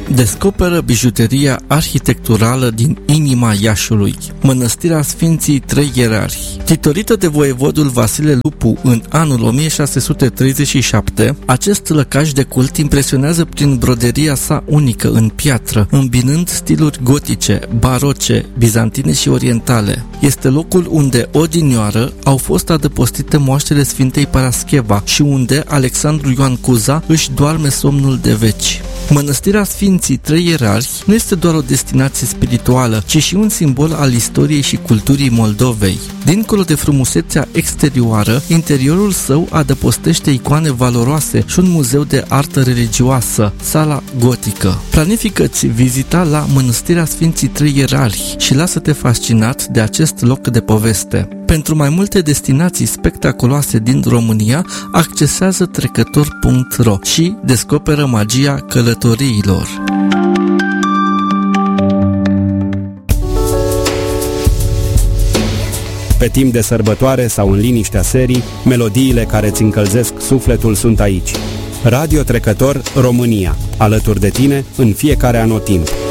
Descoperă bijuteria arhitecturală din inima Iașului, Mănăstirea Sfinții Trei Ierarhi. Titorită de voievodul Vasile Lupu în anul 1637, acest lăcaș de cult impresionează prin broderia sa unică în piatră, îmbinând stiluri gotice, baroce, bizantine și orientale. Este locul unde odinioară au fost adăpostite moaștele Sfintei Parascheva și unde Alexandru Ioan Cuza își doarme somnul de veci. Mănăstirea Sfinții Trei Ierarhi nu este doar o destinație spirituală, ci și un simbol al istoriei și culturii Moldovei. Dincolo de frumusețea exterioară, interiorul său adăpostește icoane valoroase și un muzeu de artă religioasă, Sala Gotică. Planifică-ți vizita la Mănăstirea Sfinții Trei Ierarhi și lasă-te fascinat de acest loc de poveste. Pentru mai multe destinații spectaculoase din România, accesează trecător.ro și descoperă magia călătoriilor. Pe timp de sărbătoare sau în liniștea serii, melodiile care îți încălzesc sufletul sunt aici. Radio Trecător România, alături de tine în fiecare anotimp.